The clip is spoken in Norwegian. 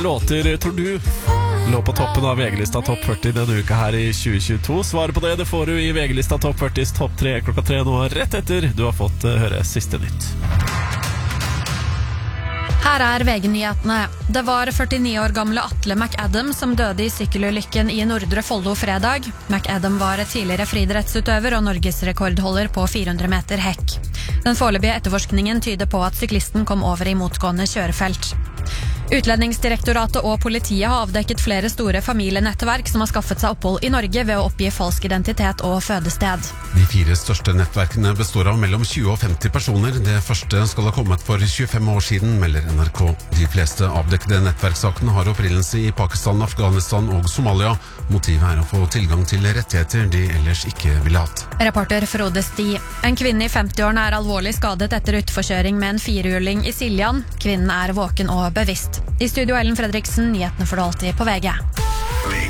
låter tror du lå på toppen av VG-lista Topp 40 denne uka her i 2022? Svaret på det får du i VG-lista Topp 40s Topp 3 klokka 3 nå, rett etter du har fått høre siste nytt. Her VG-nyhetene. Det var 49 år gamle Atle McAdam som døde i sykkelulykken i Nordre Follo fredag. McAdam var tidligere friidrettsutøver og Norges rekordholder på 400 meter hekk. Den foreløpige etterforskningen tyder på at syklisten kom over i motgående kjørefelt. Utlendingsdirektoratet og politiet har avdekket flere store familienettverk som har skaffet seg opphold i Norge ved å oppgi falsk identitet og fødested. De 4 største nettverkene består av mellom 20 og 50 personer. Det første skal ha kommet for 25 år siden, melder NRK. De fleste avdekkede nettverkssakene har opprinnelse i Pakistan, Afghanistan og Somalia. Motivet å få tilgang til rettigheter de ellers ikke ville hatt. Reporter Frode Sti. En kvinne i 50-årene alvorlig skadet etter utforkjøring med en firehjuling i Siljan. Kvinnen våken og bevisst. I studio Ellen Fredriksen, nyhetene for det alltid på VG.